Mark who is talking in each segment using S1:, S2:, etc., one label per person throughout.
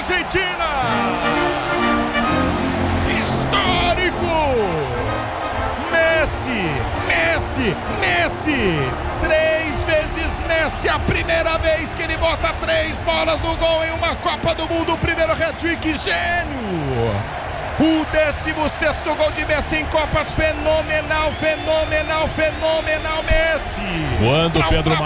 S1: Argentina. Histórico. Messi. 3 vezes Messi, a primeira vez que ele bota 3 bolas no gol em uma Copa do Mundo. O primeiro hat-trick, gênio. O 16º gol de Messi em Copas, fenomenal, Messi.
S2: Voando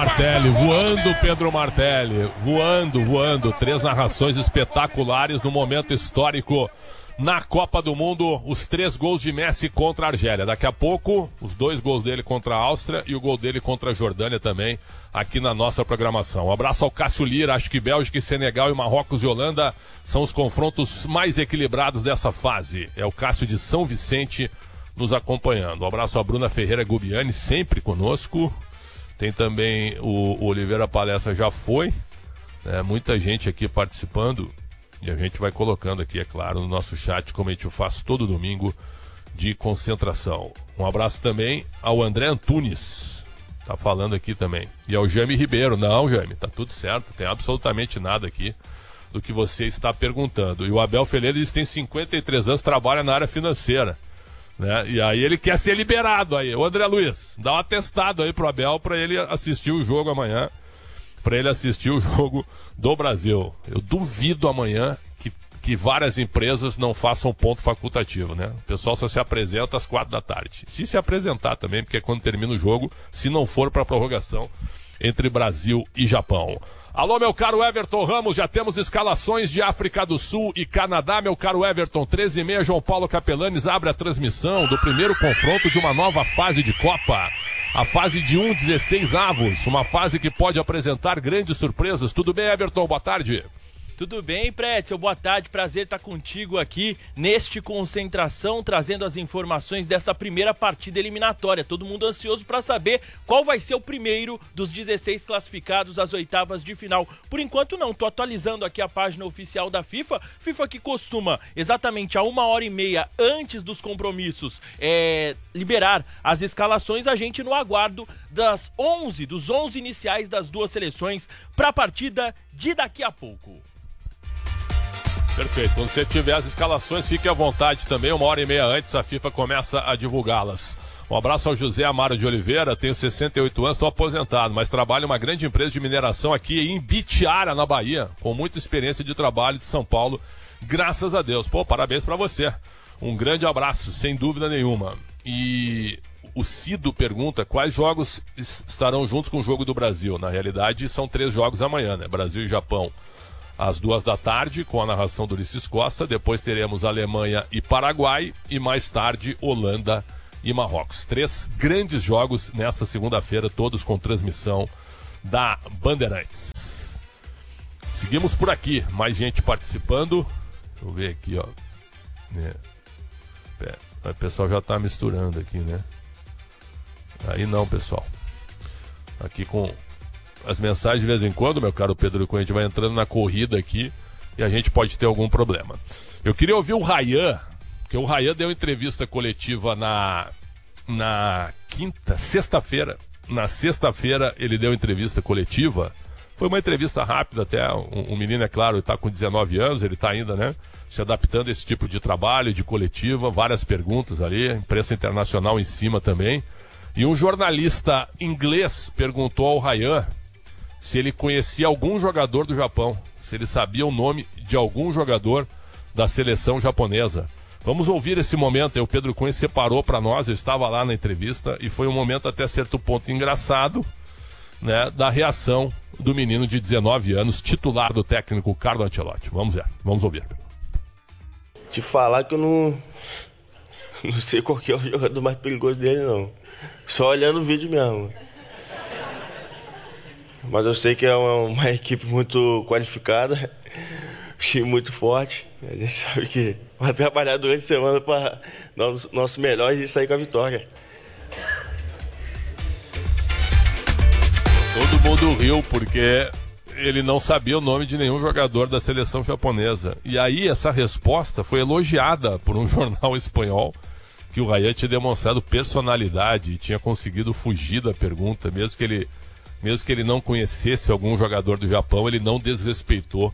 S2: Pedro Martelli, voando. 3 narrações espetaculares no momento histórico na Copa do Mundo. Os 3 gols de Messi contra a Argélia. Daqui a pouco, os 2 gols dele contra a Áustria e o gol dele contra a Jordânia também, aqui na nossa programação. Um abraço ao Cássio Lira. Acho que Bélgica e Senegal e Marrocos e Holanda são os confrontos mais equilibrados dessa fase. É o Cássio de São Vicente nos acompanhando. Um abraço a Bruna Ferreira Gubiani, sempre conosco. Tem também o Oliveira Palestra, já foi. Muita gente aqui participando. E a gente vai colocando aqui, é claro, no nosso chat, como a gente faz todo domingo, de concentração. Um abraço também ao André Antunes, tá falando aqui também. E ao Jaime Ribeiro. Não, Jaime, tá tudo certo, tem absolutamente nada aqui do que você está perguntando. E o Abel Ferreira diz que tem 53 anos, trabalha na área financeira, né? E aí ele quer ser liberado aí. Ô André Luiz, dá um atestado aí pro Abel para ele assistir o jogo amanhã. Para ele assistir o jogo do Brasil. Eu duvido amanhã que várias empresas não façam ponto facultativo, né? O pessoal só se apresenta às 4 da tarde. Se apresentar também, porque é quando termina o jogo, se não for para a prorrogação entre Brasil e Japão. Alô, meu caro Everton Ramos, já temos escalações de África do Sul e Canadá, meu caro Everton. 13h30, João Paulo Capelanes abre a transmissão do primeiro confronto de uma nova fase de Copa. A fase de 16 avos, uma fase que pode apresentar grandes surpresas. Tudo bem, Everton? Boa tarde.
S3: Tudo bem, Pretzel? Boa tarde, prazer estar contigo aqui neste Concentração, trazendo as informações dessa primeira partida eliminatória. Todo mundo ansioso para saber qual vai ser o primeiro dos 16 classificados às oitavas de final. Por enquanto não, tô atualizando aqui a página oficial da FIFA, FIFA que costuma exatamente a 1h30 antes dos compromissos liberar as escalações, a gente no aguardo dos 11 iniciais das duas seleções para a partida de daqui a pouco.
S2: Perfeito. Quando você tiver as escalações, fique à vontade também. 1h30 antes, a FIFA começa a divulgá-las. Um abraço ao José Amaro de Oliveira. Tenho 68 anos, estou aposentado, mas trabalho em uma grande empresa de mineração aqui em Bitiara, na Bahia, com muita experiência de trabalho de São Paulo. Graças a Deus. Pô, parabéns para você. Um grande abraço, sem dúvida nenhuma. E o Cido pergunta quais jogos estarão juntos com o jogo do Brasil. Na realidade, são 3 jogos amanhã, né? Brasil e Japão às 2 da tarde, com a narração do Ulisses Costa. Depois teremos Alemanha e Paraguai. E mais tarde, Holanda e Marrocos. 3 grandes jogos nessa segunda-feira, todos com transmissão da Bandeirantes. Seguimos por aqui. Mais gente participando. Deixa eu ver aqui, ó. O pessoal já tá misturando aqui, né? Aí não, pessoal. Aqui com as mensagens de vez em quando, meu caro Pedro Cunha, a gente vai entrando na corrida aqui e a gente pode ter algum problema. Eu queria ouvir o Rayan, porque o Rayan deu entrevista coletiva na sexta-feira. Na sexta-feira ele deu entrevista coletiva. Foi uma entrevista rápida até. O menino, é claro, está com 19 anos, ele está ainda, né, se adaptando a esse tipo de trabalho, de coletiva, várias perguntas ali, imprensa internacional em cima também. E um jornalista inglês perguntou ao Rayan se ele conhecia algum jogador do Japão, se ele sabia o nome de algum jogador da seleção japonesa. Vamos ouvir esse momento. O Pedro Cunha separou para nós, eu estava lá na entrevista, e foi um momento até certo ponto engraçado, né, da reação do menino de 19 anos, titular do técnico Carlo Ancelotti. Vamos ver, vamos ouvir.
S4: Te falar que eu não sei qual que é o jogador mais perigoso dele, não. Só olhando o vídeo mesmo. Mas eu sei que é uma equipe muito qualificada, time muito forte. A gente sabe que vai trabalhar durante a semana para dar o nosso melhor e sair com a vitória.
S2: Todo mundo riu porque ele não sabia o nome de nenhum jogador da seleção japonesa. E aí essa resposta foi elogiada por um jornal espanhol, que o Rayan tinha demonstrado personalidade e tinha conseguido fugir da pergunta, mesmo que ele não conhecesse algum jogador do Japão, ele não desrespeitou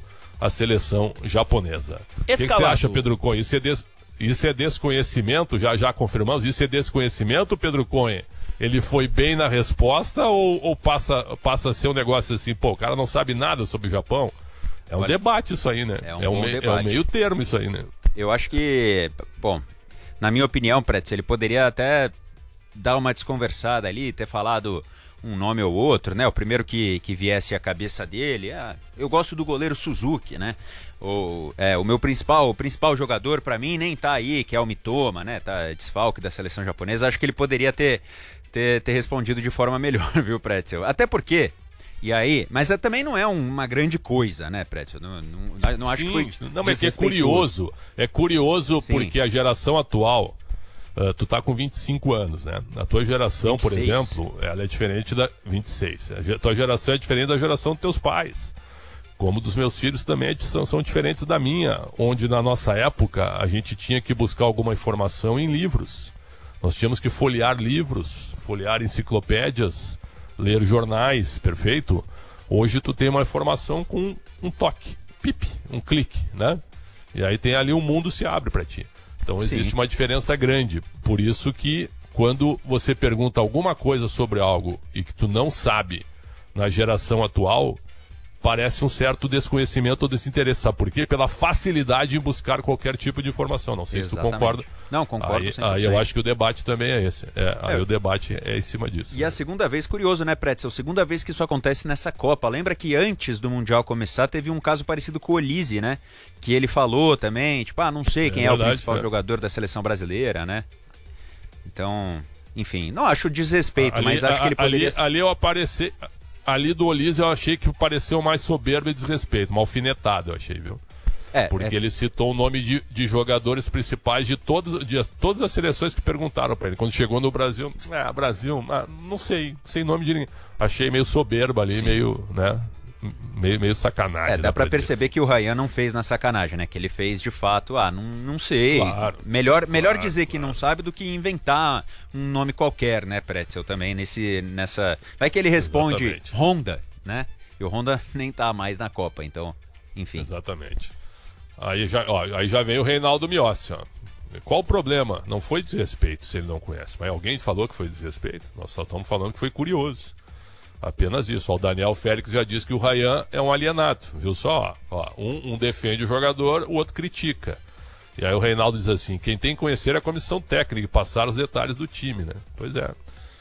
S2: a seleção japonesa. O que você acha, Pedro Cunha? Isso é desconhecimento? Já confirmamos? Isso é desconhecimento, Pedro Cunha? Ele foi bem na resposta ou passa a ser um negócio assim, pô, o cara não sabe nada sobre o Japão? É um debate isso aí, né? É um meio termo isso aí, né?
S5: Eu acho que, bom, na minha opinião, Pretz, ele poderia até dar uma desconversada ali, ter falado um nome ou outro, né? O primeiro que viesse à cabeça dele, eu gosto do goleiro Suzuki, né? O meu principal jogador para mim nem tá aí, que é o Mitoma, né? Tá desfalque da seleção japonesa. Acho que ele poderia ter respondido de forma melhor, viu, Pretzel? Até porque, e aí, mas também não é uma grande coisa, né, Pretzel? Não acho que foi.
S2: Não, mas é curioso. É curioso. Sim. Porque a geração atual. Tu tá com 25 anos, né? A tua geração, 26. Por exemplo, ela é diferente da... 26. A tua geração é diferente da geração dos teus pais. Como dos meus filhos também são diferentes da minha. Onde na nossa época a gente tinha que buscar alguma informação em livros. Nós tínhamos que folhear livros, folhear enciclopédias, ler jornais, perfeito? Hoje tu tem uma informação com um toque, um clique, né? E aí tem ali um mundo se abre para ti. Então existe uma diferença grande. Por isso que quando você pergunta alguma coisa sobre algo e que tu não sabe na geração atual, parece um certo desconhecimento ou desinteresse. Sabe por quê? Pela facilidade em buscar qualquer tipo de informação. Não sei Exatamente. Se tu concorda.
S5: Não, concordo.
S2: Aí eu acho que o debate também é esse. Aí o debate é em cima disso.
S5: E a segunda vez, curioso, né, Pretzel? Segunda vez que isso acontece nessa Copa. Lembra que antes do Mundial começar, teve um caso parecido com o Olise, né? Que ele falou também, tipo, não sei quem é o principal jogador da seleção brasileira, né? Então, enfim, não acho desrespeito, mas acho que ele poderia...
S2: Ali do Olise eu achei que pareceu mais soberba e desrespeito, uma alfinetada eu achei, viu? Porque ele citou o nome de jogadores principais de todas as seleções que perguntaram para ele. Quando chegou no Brasil, não sei nome de ninguém. Achei meio soberba ali, meio, né? Meio sacanagem.
S5: Dá pra perceber que o Ryan não fez na sacanagem, né? Que ele fez de fato, não sei.
S2: Claro,
S5: melhor dizer que não sabe do que inventar um nome qualquer, né, Pretzel, também nessa... Vai que ele responde Exatamente. Honda, né? E o Honda nem tá mais na Copa, então, enfim.
S2: Exatamente. Aí já vem o Reinaldo Miossi, ó. Qual o problema? Não foi desrespeito, se ele não conhece. Mas alguém falou que foi desrespeito? Nós só estamos falando que foi curioso. Apenas isso. O Daniel Félix já disse que o Ryan é um alienado. Viu só? Um defende o jogador, o outro critica. E aí o Reinaldo diz assim, quem tem que conhecer é a comissão técnica e passar os detalhes do time, né? Pois é.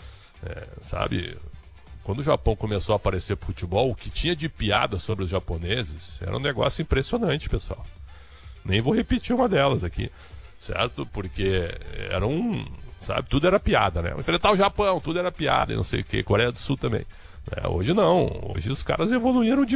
S2: Sabe, quando o Japão começou a aparecer pro futebol, o que tinha de piada sobre os japoneses era um negócio impressionante, pessoal. Nem vou repetir uma delas aqui, certo? Porque era sabe, tudo era piada, né? Enfrentar o Japão, tudo era piada e não sei o que, Coreia do Sul também. Hoje não, hoje os caras evoluíram